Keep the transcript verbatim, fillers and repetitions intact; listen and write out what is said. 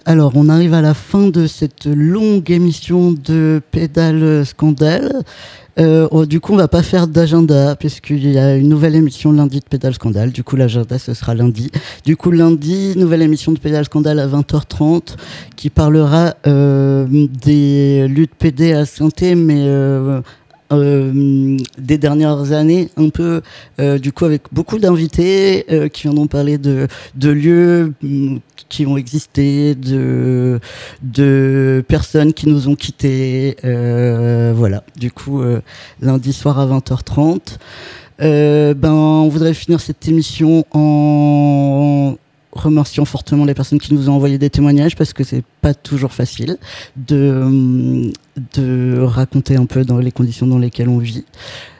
Alors, on arrive à la fin de cette longue émission de Pédale Scandale. Euh, oh, du coup, on va pas faire d'agenda puisqu'il y a une nouvelle émission lundi de Pédale Scandale. Du coup, l'agenda, ce sera lundi. Du coup, lundi, nouvelle émission de Pédale Scandale à vingt heures trente qui parlera euh, des luttes P D à Saint-Étienne, mais euh, Euh, des dernières années, un peu, euh, du coup, avec beaucoup d'invités euh, qui viendront parler de, de lieux mm, qui ont existé, de, de personnes qui nous ont quittés. Euh, voilà, du coup, euh, lundi soir à vingt heures trente. Euh, ben, on voudrait finir cette émission en remerciant fortement les personnes qui nous ont envoyé des témoignages parce que c'est pas toujours facile de, de raconter un peu dans les conditions dans lesquelles on vit.